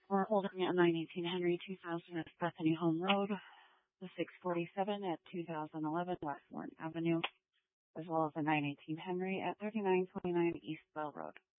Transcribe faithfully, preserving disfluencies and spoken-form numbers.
We're holding at nine eighteen Henry, two thousand at Bethany Home Road, the six forty-seven at two thousand eleven West Warren Avenue, as well as the nine eighteen Henry at thirty-nine twenty-nine East Bell Road.